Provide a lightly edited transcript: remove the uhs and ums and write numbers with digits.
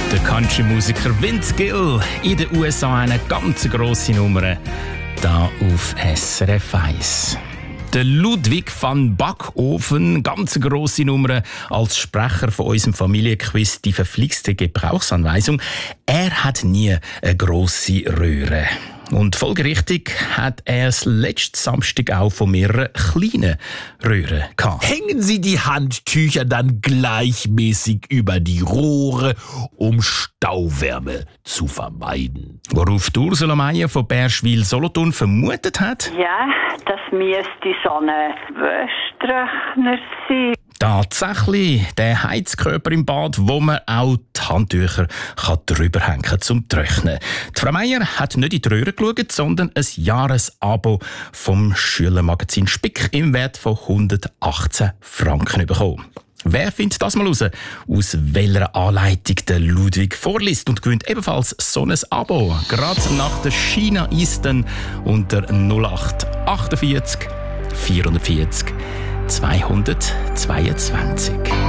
Der Country-Musiker Vince Gill in den USA eine ganz grosse Nummer, da auf SRF 1. Der Ludwig van Backofen, ganz grosse Nummer als Sprecher von unserem Familienquiz «Die verflixte Gebrauchsanweisung». Er hat nie eine grosse Röhre. Und folgerichtig hat er es letzten Samstag auch von mehreren kleinen Röhren gehabt. Hängen Sie die Handtücher dann gleichmäßig über die Rohre, um Stauwärme zu vermeiden. Worauf Ursula Meier von Bärschwil-Solothurn vermutet hat? Ja, das müsste so ein Wäschtrockner sein. Tatsächlich, der Heizkörper im Bad, wo man auch die Handtücher drüber hängen kann, zum Trocknen. Die Frau Meier hat nicht in die Röhre geschaut, sondern ein Jahresabo vom Schülermagazin Spick im Wert von 118 Franken bekommen. Wer findet das mal raus? Aus welcher Anleitung der Ludwig vorliest und gewinnt ebenfalls so ein Abo? Gerade nach der China Eastern unter 08 48 440 222.